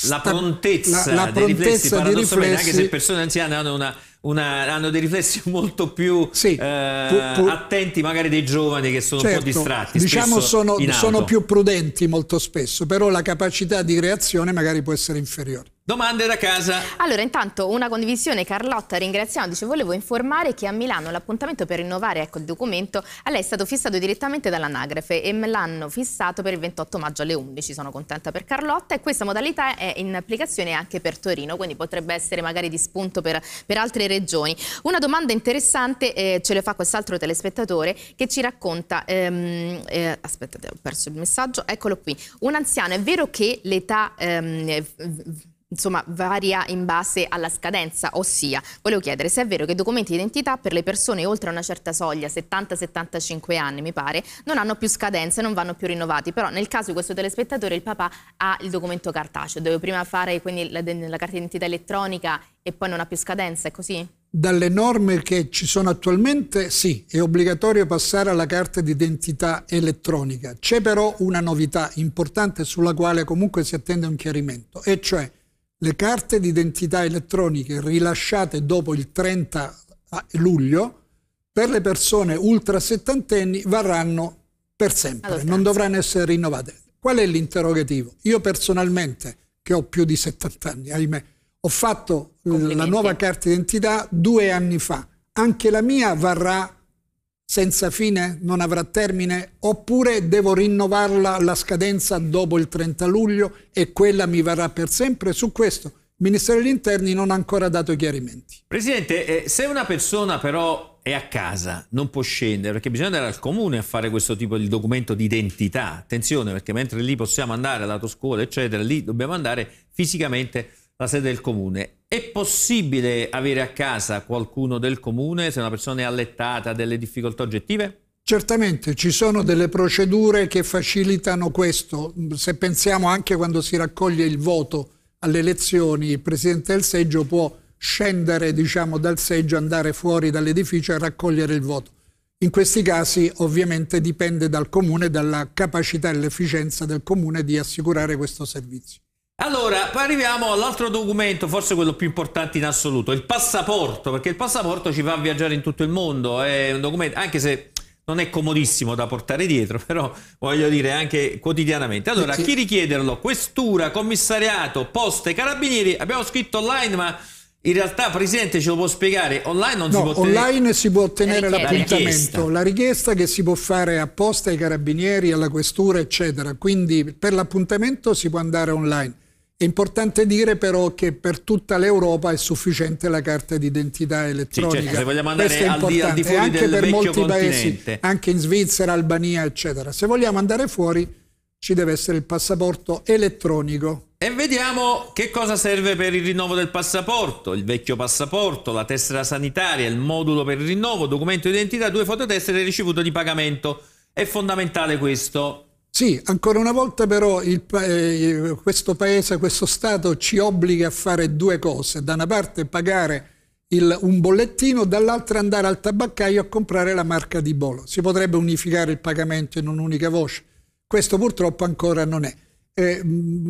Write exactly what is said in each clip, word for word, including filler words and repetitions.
la prontezza, la, la dei prontezza riflessi, paradossalmente, riflessi, anche se persone anziane hanno, una, una, hanno dei riflessi molto più sì, eh, pu, pu, attenti magari dei giovani che sono certo, un po' distratti. Diciamo sono, in sono più prudenti molto spesso, però la capacità di reazione magari può essere inferiore. Domande da casa. Allora, intanto una condivisione, Carlotta, ringraziamo, dice: volevo informare che a Milano l'appuntamento per rinnovare ecco, il documento a lei è stato fissato direttamente dall'anagrafe e me l'hanno fissato per il ventotto maggio alle undici. Sono contenta per Carlotta, e questa modalità è in applicazione anche per Torino, quindi potrebbe essere magari di spunto per, per altre regioni. Una domanda interessante eh, ce le fa quest'altro telespettatore che ci racconta, ehm, eh, aspettate, ho perso il messaggio, eccolo qui. Un anziano, è vero che l'età ehm, insomma varia in base alla scadenza, ossia volevo chiedere se è vero che i documenti di identità per le persone oltre una certa soglia, settanta settantacinque anni mi pare, non hanno più scadenza e non vanno più rinnovati, però nel caso di questo telespettatore il papà ha il documento cartaceo, deve prima fare quindi la, la carta d'identità elettronica e poi non ha più scadenza, è così? Dalle norme che ci sono attualmente sì, è obbligatorio passare alla carta d'identità elettronica. C'è però una novità importante sulla quale comunque si attende un chiarimento, e cioè le carte d'identità elettroniche rilasciate dopo il trenta luglio per le persone ultra settantenni varranno per sempre, Adottanza. non dovranno essere rinnovate. Qual è l'interrogativo? Io personalmente, che ho più di settanta anni, ahimè, ho fatto la nuova carta d'identità due anni fa. Anche la mia varrà senza fine? Non avrà termine? Oppure devo rinnovarla alla scadenza dopo il trenta luglio e quella mi varrà per sempre? Su questo il Ministero degli Interni non ha ancora dato chiarimenti. Presidente, eh, se una persona però è a casa, non può scendere, perché bisogna andare al comune a fare questo tipo di documento di identità. Attenzione, perché mentre lì possiamo andare all'autoscuola, eccetera, lì dobbiamo andare fisicamente alla sede del comune. È possibile avere a casa qualcuno del comune se una persona è allettata, ha delle difficoltà oggettive? Certamente, ci sono delle procedure che facilitano questo. Se pensiamo anche quando si raccoglie il voto alle elezioni, il Presidente del seggio può scendere, diciamo, dal seggio, andare fuori dall'edificio e raccogliere il voto. In questi casi ovviamente dipende dal comune, dalla capacità e l'efficienza del comune di assicurare questo servizio. Allora, poi arriviamo all'altro documento, forse quello più importante in assoluto, il passaporto, perché il passaporto ci fa viaggiare in tutto il mondo, è un documento, anche se non è comodissimo da portare dietro, però voglio dire anche quotidianamente. Allora, chi richiederlo? Questura, commissariato, poste, carabinieri, abbiamo scritto online, ma in realtà, Presidente, ce lo può spiegare? Online non no, si può ottenere? Online si può ottenere l'appuntamento, richiesta. la richiesta che si può fare apposta ai carabinieri, alla questura, eccetera. Quindi per l'appuntamento si può andare online. È importante dire però che per tutta l'Europa è sufficiente la carta d'identità elettronica. Sì, certo, se vogliamo andare al di, al di fuori anche del per vecchio molti continente. paesi, anche in Svizzera, Albania, eccetera. Se vogliamo andare fuori ci deve essere il passaporto elettronico. E vediamo che cosa serve per il rinnovo del passaporto: il vecchio passaporto, la tessera sanitaria, il modulo per il rinnovo, documento di identità, due fototessere e ricevuto di pagamento. È fondamentale questo. Sì, ancora una volta però il, eh, questo paese, questo Stato ci obbliga a fare due cose. Da una parte pagare il, un bollettino, dall'altra andare al tabaccaio a comprare la marca di bollo. Si potrebbe unificare il pagamento in un'unica voce. Questo purtroppo ancora non è. Eh,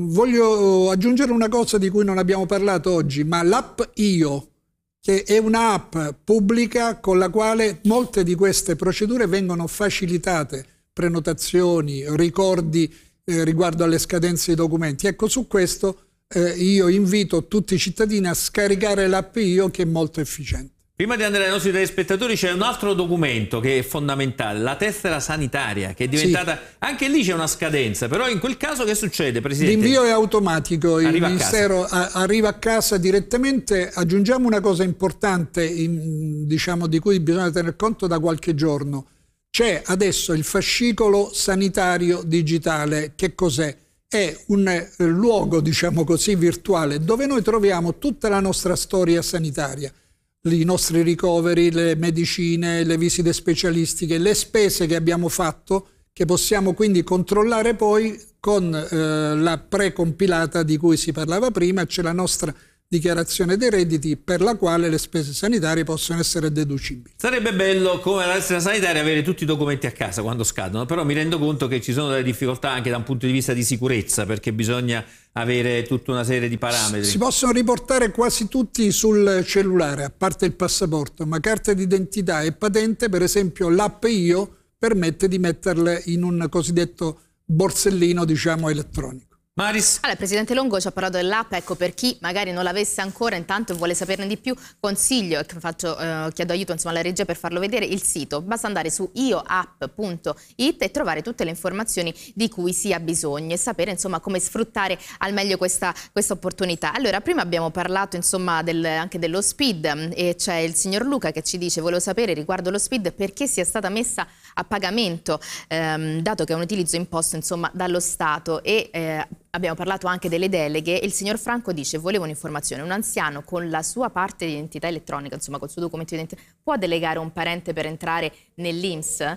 voglio aggiungere una cosa di cui non abbiamo parlato oggi, ma l'app Io, che è un'app pubblica con la quale molte di queste procedure vengono facilitate, prenotazioni, ricordi eh, riguardo alle scadenze dei documenti. Ecco, su questo eh, io invito tutti i cittadini a scaricare l'app Io, che è molto efficiente. Prima di andare ai nostri telespettatori c'è un altro documento che è fondamentale, la tessera sanitaria, che è diventata... Sì. Anche lì c'è una scadenza, però in quel caso che succede, Presidente? L'invio è automatico, il arriva Ministero a a, arriva a casa direttamente. Aggiungiamo una cosa importante, in, diciamo, di cui bisogna tener conto da qualche giorno. C'è adesso il fascicolo sanitario digitale. Che cos'è? È un eh, luogo, diciamo così, virtuale, dove noi troviamo tutta la nostra storia sanitaria, i nostri ricoveri, le medicine, le visite specialistiche, le spese che abbiamo fatto, che possiamo quindi controllare poi con eh, la precompilata di cui si parlava prima. C'è la nostra dichiarazione dei redditi per la quale le spese sanitarie possono essere deducibili. Sarebbe bello, come la tessera sanitaria, avere tutti i documenti a casa quando scadono, però mi rendo conto che ci sono delle difficoltà anche da un punto di vista di sicurezza, perché bisogna avere tutta una serie di parametri. Si possono riportare quasi tutti sul cellulare, a parte il passaporto, ma carta d'identità e patente, per esempio l'app Io permette di metterle in un cosiddetto borsellino, diciamo, elettronico. Maris? Allora, il Presidente Longo ci ha parlato dell'app, ecco, per chi magari non l'avesse ancora intanto e vuole saperne di più, consiglio e faccio, eh, chiedo aiuto insomma alla regia per farlo vedere, il sito, basta andare su ioapp punto it e trovare tutte le informazioni di cui si ha bisogno e sapere insomma come sfruttare al meglio questa, questa opportunità. Allora, prima abbiamo parlato insomma del, anche dello SPID e c'è il signor Luca che ci dice: volevo sapere riguardo lo SPID perché sia stata messa a pagamento, ehm, dato che è un utilizzo imposto insomma dallo Stato, e eh, abbiamo parlato anche delle deleghe. Il signor Franco dice: volevo un'informazione, un anziano con la sua parte di identità elettronica, insomma col suo documento di identità, può delegare un parente per entrare nell'I N P S?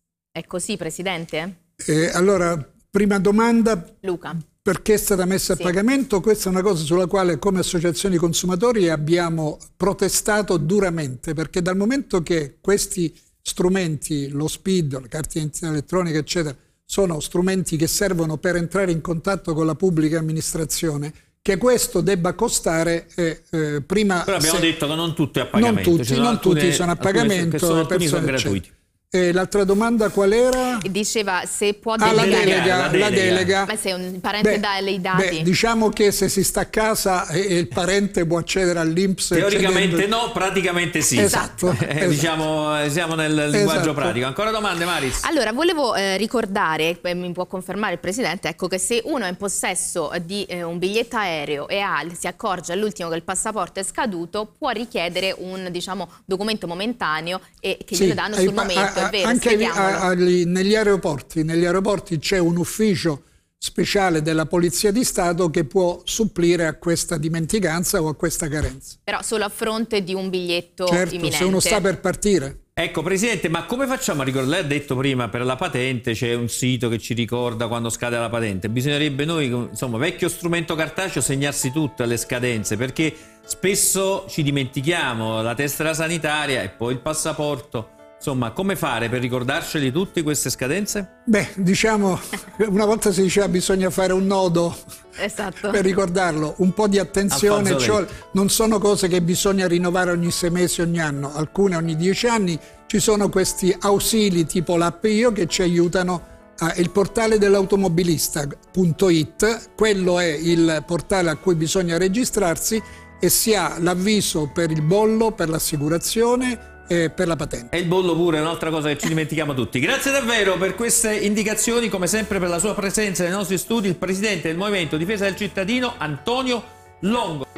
È così, Presidente? Eh, allora, prima domanda. Luca. Perché è stata messa Sì. a pagamento? Questa è una cosa sulla quale come associazioni consumatori abbiamo protestato duramente, perché dal momento che questi strumenti, lo SPID, la carta di identità elettronica, eccetera, sono strumenti che servono per entrare in contatto con la pubblica amministrazione, che questo debba costare eh, eh, prima... Però abbiamo se, detto che non tutto è a pagamento. Non tutti, Ci sono non alcune, tutti sono a pagamento. Alcuni sono, le alcuni sono persone, gratuiti. E l'altra domanda qual era? Diceva se può Ah, la delegare. delega, La la delega. delega. Ma se un parente Beh, dà i dati... beh, diciamo che se si sta a casa e, e il parente può accedere all'I N P S... Teoricamente accedendo... no, praticamente sì. Esatto. Eh, esatto. Diciamo, siamo nel linguaggio Esatto. pratico. Ancora domande, Maris? Allora, volevo eh, ricordare, eh, mi può confermare il Presidente, ecco, che se uno è in possesso di eh, un biglietto aereo e ha, si accorge all'ultimo che il passaporto è scaduto, può richiedere un, diciamo, documento momentaneo e che Sì, glielo danno ai sul pa- momento, a- è vero, anche agli- spieghiamolo. a- agli- negli aeroporti, negli aeroporti c'è un ufficio speciale della Polizia di Stato che può supplire a questa dimenticanza o a questa carenza. Però solo a fronte di un biglietto Certo, imminente. se uno sta per partire. Ecco, Presidente, ma come facciamo a ricordare? Lei ha detto prima, per la patente c'è un sito che ci ricorda quando scade la patente. Bisognerebbe noi, insomma, vecchio strumento cartaceo, segnarsi tutte le scadenze, perché spesso ci dimentichiamo la tessera sanitaria e poi il passaporto. Insomma, come fare per ricordarceli tutte queste scadenze? Beh, diciamo, una volta si diceva bisogna fare un nodo Esatto. per ricordarlo, un po' di attenzione, Al cioè, fazzoletto. non sono cose che bisogna rinnovare ogni sei mesi, ogni anno, alcune ogni dieci anni. Ci sono questi ausili tipo l'app Io che ci aiutano. Ah, il portale dell'automobilista punto it, quello è il portale a cui bisogna registrarsi e si ha l'avviso per il bollo, per l'assicurazione e per la patente. E il bollo pure è un'altra cosa che ci dimentichiamo tutti. Grazie davvero per queste indicazioni, come sempre per la sua presenza nei nostri studi, il Presidente del Movimento Difesa del Cittadino, Antonio Longo.